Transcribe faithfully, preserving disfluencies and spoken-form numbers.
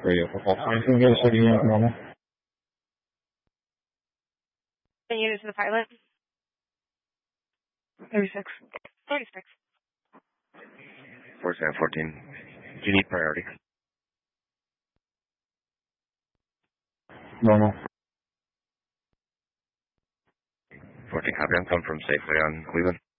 Radio Football. Anything good for the unit normal? The unit to the pilot? thirty-six. thirty-six. four seven fourteen. Do you need priority? Normal. fourteen copy. I'm coming from safely on Cleveland.